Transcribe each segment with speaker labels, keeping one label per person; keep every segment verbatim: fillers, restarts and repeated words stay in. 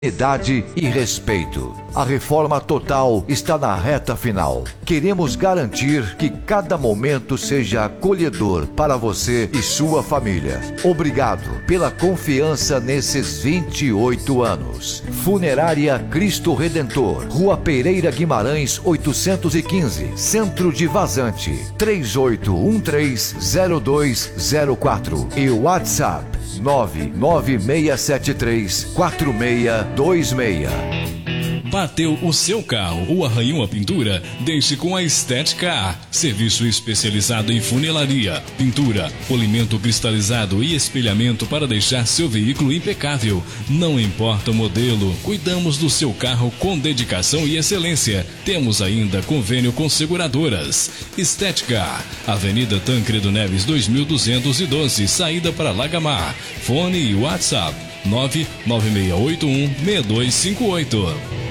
Speaker 1: Idade e respeito. A reforma total está na reta final. Queremos garantir que cada momento seja acolhedor para você e sua família. Obrigado pela confiança nesses vinte e oito anos. Funerária Cristo Redentor, Rua Pereira Guimarães oitocentos e quinze, Centro de Vazante, três oito um três zero dois zero quatro e WhatsApp nove nove seis sete três quatro seis dois seis.
Speaker 2: Bateu o seu carro ou arranhou a pintura? Deixe com a Estética A. Serviço especializado em funilaria, pintura, polimento cristalizado e espelhamento para deixar seu veículo impecável. Não importa o modelo, cuidamos do seu carro com dedicação e excelência. Temos ainda convênio com seguradoras. Estética A. Avenida Tancredo Neves dois mil duzentos e doze, saída para Lagamar. Fone e WhatsApp nove nove seis oito um seis dois cinco oito.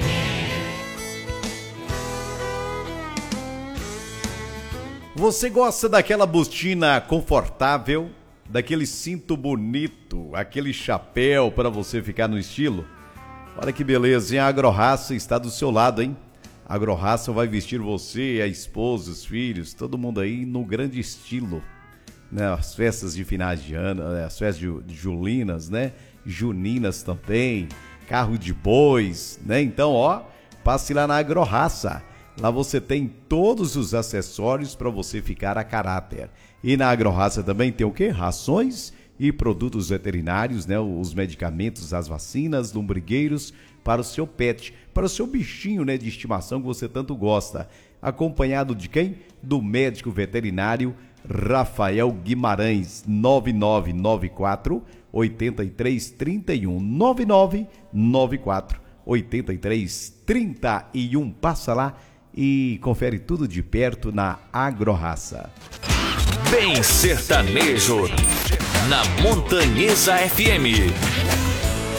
Speaker 3: Você gosta daquela botina confortável, daquele cinto bonito, aquele chapéu para você ficar no estilo? Olha que beleza, hein? A Agroraça está do seu lado, hein? A Agroraça vai vestir você, a esposa, os filhos, todo mundo aí no grande estilo, né? As festas de finais de ano, as festas de, de julinas, né? Juninas também, carro de bois, né? Então, ó, passe lá na Agroraça. Lá você tem todos os acessórios para você ficar a caráter. E na Agroraça também tem o quê? Rações e produtos veterinários, né? Os medicamentos, as vacinas, lombrigueiros para o seu pet, para o seu bichinho, né, de estimação que você tanto gosta. Acompanhado de quem? Do médico veterinário Rafael Guimarães. Nove nove nove quatro oito três três um. Nove nove nove quatro oito três três um. Passa lá e confere tudo de perto na Agroraça.
Speaker 4: Bem sertanejo na Montanhesa F M.